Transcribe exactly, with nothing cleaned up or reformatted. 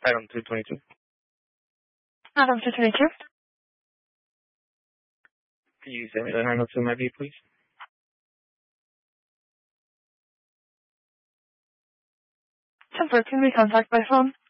Item two twenty-two. Item two twenty-two. Could you send me the nine oh two M I B, please? ten four, can we contact by phone?